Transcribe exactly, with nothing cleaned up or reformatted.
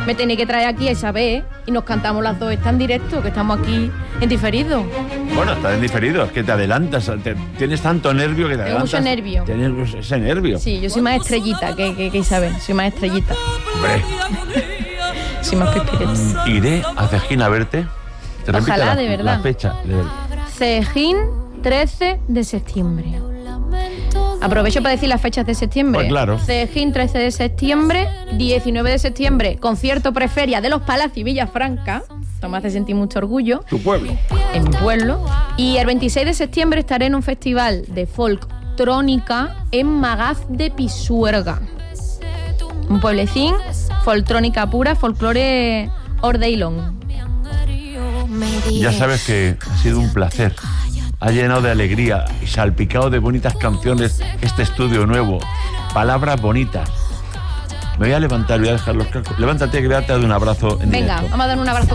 me tenéis que traer aquí a Isabel y nos cantamos las dos. Está en directo, que estamos aquí en diferido. Bueno, está en diferido, es que te adelantas, te, tienes tanto nervio que te Tengo adelantas. mucho nervio. Tienes ese nervio. Sí, yo soy más estrellita que, que, que Isabel, soy más estrellita. Hombre. Soy más pispireta. Iré a Cejín a verte. Te repito Ojalá, la, de verdad. La fecha. De... Cejín, trece de septiembre. Aprovecho para decir las fechas de septiembre. Pues claro. Cejín, trece de septiembre, diecinueve de septiembre, concierto preferia de los Palacios y Villafranca. Esto me hace sentir mucho orgullo. Tu pueblo. En mi pueblo. Y el veintiséis de septiembre estaré en un festival de folktrónica en Magaz de Pisuerga. Un pueblecín, folktrónica pura, folclore ordeilón. Ya sabes que ha sido un placer. Ha llenado de alegría y salpicado de bonitas canciones este estudio nuevo. Palabras bonitas. Me voy a levantar, voy a dejar los cascos. Levántate que voy a darte un abrazo en Venga, directo. vamos a dar un abrazo.